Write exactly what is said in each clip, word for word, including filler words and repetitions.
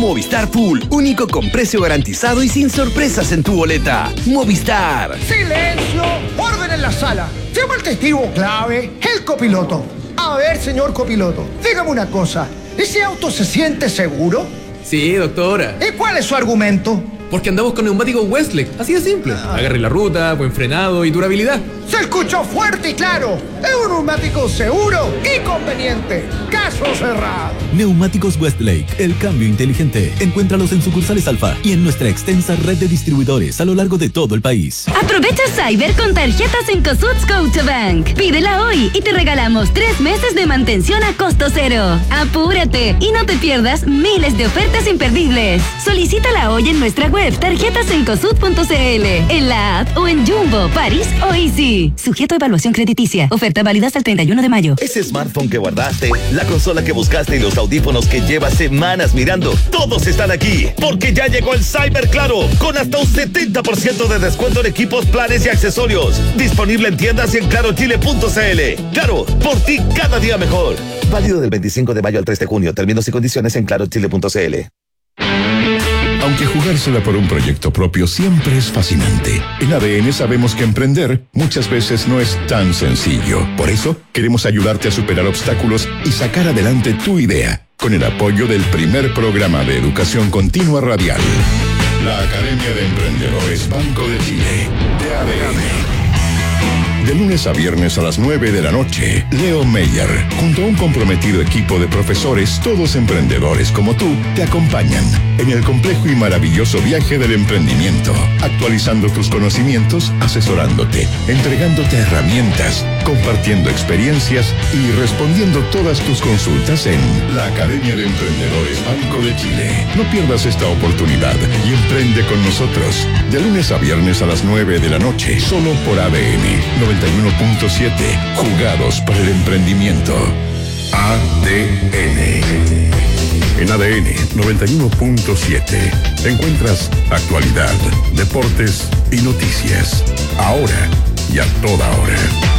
Movistar Full, único con precio garantizado y sin sorpresas en tu boleta. Movistar. ¡Silencio! ¡Orden en la sala! Llama al testigo clave, el copiloto. A ver, señor copiloto, dígame una cosa. ¿Ese auto se siente seguro? Sí, doctora. ¿Y cuál es su argumento? Porque andamos con neumáticos Westlake, así de simple. Agarre la ruta, buen frenado y durabilidad. ¡Se escuchó fuerte y claro! ¡Es un neumático seguro y conveniente! ¡Caso cerrado! Neumáticos Westlake, el cambio inteligente. Encuéntralos en sucursales Alfa y en nuestra extensa red de distribuidores a lo largo de todo el país. Aprovecha Cyber con tarjetas en Cosut Scotiabank. Pídela hoy y te regalamos tres meses de mantención a costo cero. Apúrate y no te pierdas miles de ofertas imperdibles. Solicítala hoy en nuestra web tarjetas en cosut punto c l, en la app o en Jumbo, París o Easy. Sujeto a evaluación crediticia. Oferta válida hasta el treinta y uno de mayo. Ese smartphone que guardaste, la consola que buscaste y los audífonos que llevas semanas mirando, todos están aquí, porque ya llegó el Cyber Claro, con hasta un setenta por ciento de descuento en equipos, planes y accesorios. Disponible en tiendas y en claro chile punto c l. Claro, por ti cada día mejor. Válido del veinticinco de mayo al tres de junio. Términos y condiciones en claro chile punto c l. Aunque jugársela por un proyecto propio siempre es fascinante, en A D N sabemos que emprender muchas veces no es tan sencillo. Por eso, queremos ayudarte a superar obstáculos y sacar adelante tu idea, con el apoyo del primer programa de educación continua radial. La Academia de Emprendedores Banco de Chile, de A D N. De lunes a viernes a las nueve de la noche, Leo Meyer, junto a un comprometido equipo de profesores, todos emprendedores como tú, te acompañan en el complejo y maravilloso viaje del emprendimiento, actualizando tus conocimientos, asesorándote, entregándote herramientas, compartiendo experiencias y respondiendo todas tus consultas en la Academia de Emprendedores Banco de Chile. No pierdas esta oportunidad y emprende con nosotros, de lunes a viernes a las nueve de la noche, solo por A D N noventa y uno punto siete, jugados para el emprendimiento. A D N. En A D N noventa y uno punto siete encuentras actualidad, deportes y noticias. Ahora y a toda hora.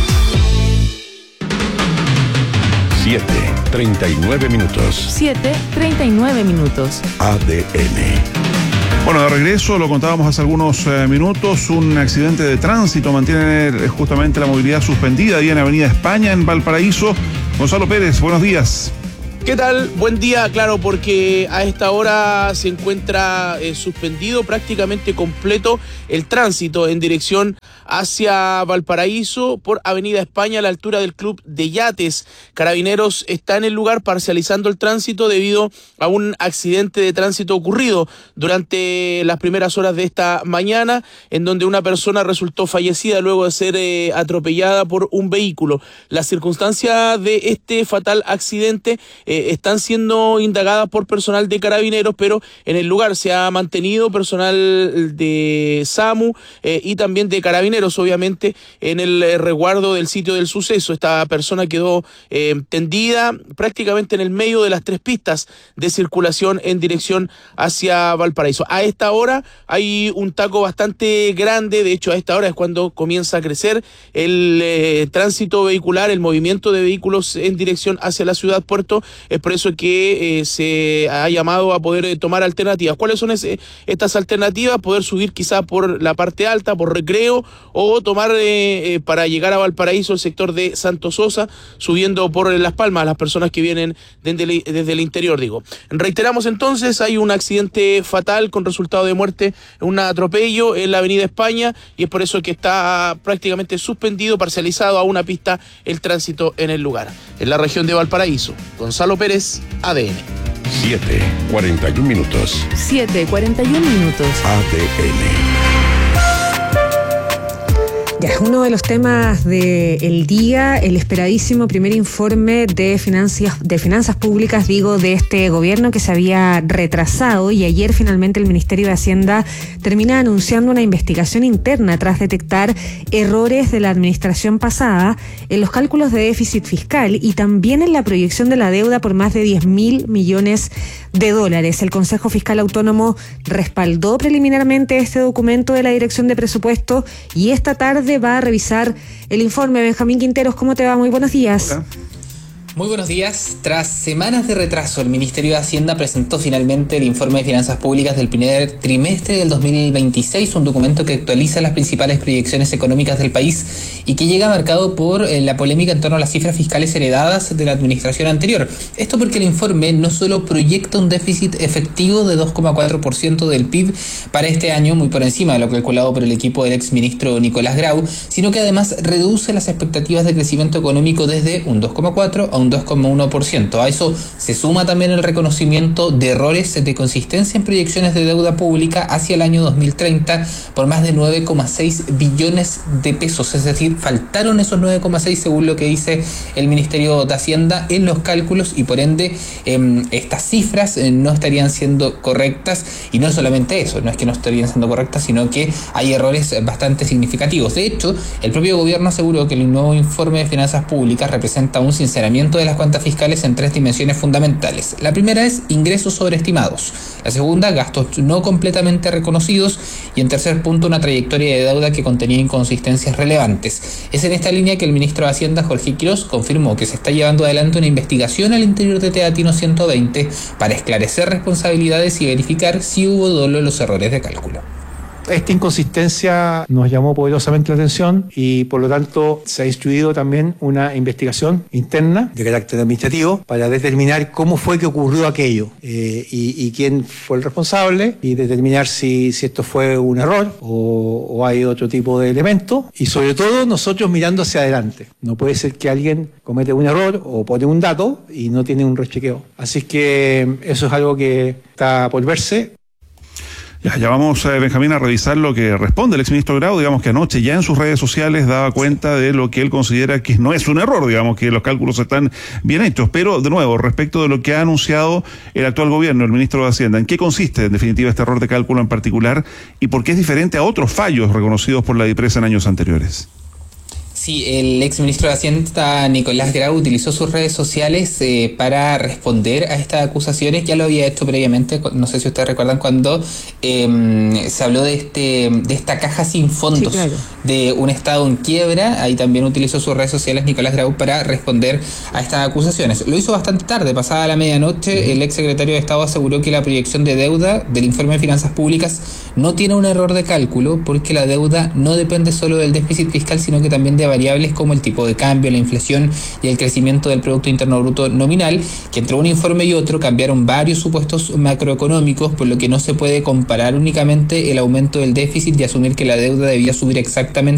siete, treinta y nueve minutos. siete, treinta y nueve minutos. A D N. Bueno, de regreso, lo contábamos hace algunos eh, minutos, un accidente de tránsito mantiene eh, justamente la movilidad suspendida ahí en Avenida España, en Valparaíso. Gonzalo Pérez, buenos días. ¿Qué tal? Buen día, claro, porque a esta hora se encuentra eh, suspendido prácticamente completo el tránsito en dirección hacia Valparaíso por Avenida España a la altura del Club de Yates. Carabineros está en el lugar parcializando el tránsito debido a un accidente de tránsito ocurrido durante las primeras horas de esta mañana, en donde una persona resultó fallecida luego de ser eh, atropellada por un vehículo. Las circunstancias de este fatal accidente eh, están siendo indagadas por personal de Carabineros, pero en el lugar se ha mantenido personal de SAMU eh, y también de Carabineros, obviamente, en el eh, resguardo del sitio del suceso. Esta persona quedó eh, tendida prácticamente en el medio de las tres pistas de circulación en dirección hacia Valparaíso. A esta hora hay un taco bastante grande, de hecho a esta hora es cuando comienza a crecer el eh, tránsito vehicular, el movimiento de vehículos en dirección hacia la ciudad puerto. Es por eso que eh, se ha llamado a poder eh, tomar alternativas. ¿Cuáles son ese, estas alternativas? Poder subir quizás por la parte alta, por Recreo, o tomar eh, eh, para llegar a Valparaíso el sector de Santo Sosa, subiendo por Las Palmas, las personas que vienen desde el, desde el interior, digo. Reiteramos entonces, hay un accidente fatal con resultado de muerte, un atropello en la Avenida España, y es por eso que está prácticamente suspendido, parcializado a una pista el tránsito en el lugar. En la región de Valparaíso, Gonzalo Pérez, A D N. siete, cuarenta y un minutos. siete, cuarenta y un minutos. A D N. Ya es uno de los temas del día, el esperadísimo primer informe de finanzas, de finanzas públicas, digo, de este gobierno que se había retrasado, y ayer finalmente el Ministerio de Hacienda termina anunciando una investigación interna tras detectar errores de la administración pasada en los cálculos de déficit fiscal y también en la proyección de la deuda por más de diez mil millones de dólares. El Consejo Fiscal Autónomo respaldó preliminarmente este documento de la Dirección de Presupuesto y esta tarde va a revisar el informe. Benjamín Quinteros, ¿cómo te va? Muy buenos días. Hola. Muy buenos días. Tras semanas de retraso, el Ministerio de Hacienda presentó finalmente el informe de finanzas públicas del primer trimestre del dos mil veintiséis, un documento que actualiza las principales proyecciones económicas del país y que llega marcado por eh, la polémica en torno a las cifras fiscales heredadas de la administración anterior. Esto porque el informe no solo proyecta un déficit efectivo de dos coma cuatro por ciento del P I B para este año, muy por encima de lo calculado por el equipo del exministro Nicolás Grau, sino que además reduce las expectativas de crecimiento económico desde un dos coma cuatro a un dos coma uno por ciento. A eso se suma también el reconocimiento de errores de consistencia en proyecciones de deuda pública hacia el año dos mil treinta por más de nueve coma seis billones de pesos, es decir, faltaron esos nueve coma seis según lo que dice el Ministerio de Hacienda en los cálculos y por ende eh, estas cifras eh, no estarían siendo correctas, y no solamente eso, no es que no estarían siendo correctas, sino que hay errores bastante significativos. De hecho, el propio gobierno aseguró que el nuevo informe de finanzas públicas representa un sinceramiento de las cuentas fiscales en tres dimensiones fundamentales. La primera es ingresos sobreestimados, la segunda gastos no completamente reconocidos y en tercer punto una trayectoria de deuda que contenía inconsistencias relevantes. Es en esta línea que el ministro de Hacienda, Jorge Quirós, confirmó que se está llevando adelante una investigación al interior de Teatino ciento veinte para esclarecer responsabilidades y verificar si hubo dolo en los errores de cálculo. Esta inconsistencia nos llamó poderosamente la atención y por lo tanto se ha instruido también una investigación interna de carácter administrativo para determinar cómo fue que ocurrió aquello eh, y, y quién fue el responsable y determinar si, si esto fue un error o, o hay otro tipo de elemento, y sobre todo nosotros mirando hacia adelante. No puede ser que alguien comete un error o pone un dato y no tiene un rechequeo. Así que eso es algo que está por verse. Ya, ya vamos, eh, Benjamín, a revisar lo que responde el exministro Grau. Digamos que anoche ya en sus redes sociales daba cuenta de lo que él considera que no es un error, digamos que los cálculos están bien hechos. Pero, de nuevo, respecto de lo que ha anunciado el actual gobierno, el ministro de Hacienda, ¿en qué consiste, en definitiva, este error de cálculo en particular y por qué es diferente a otros fallos reconocidos por la DIPRES en años anteriores? Sí, el exministro de Hacienda, Nicolás Grau, utilizó sus redes sociales eh, para responder a estas acusaciones. Ya lo había hecho previamente, no sé si ustedes recuerdan cuando eh, se habló de este de esta caja sin fondos, sí, claro, de un Estado en quiebra. Ahí también utilizó sus redes sociales Nicolás Grau para responder a estas acusaciones. Lo hizo bastante tarde, pasada la medianoche. El exsecretario de Estado aseguró que la proyección de deuda del informe de finanzas públicas no tiene un error de cálculo porque la deuda no depende solo del déficit fiscal, sino que también de variables como el tipo de cambio, la inflación y el crecimiento del Producto Interno Bruto nominal, que entre un informe y otro cambiaron varios supuestos macroeconómicos, por lo que no se puede comparar únicamente el aumento del déficit y asumir que la deuda debía subir exactamente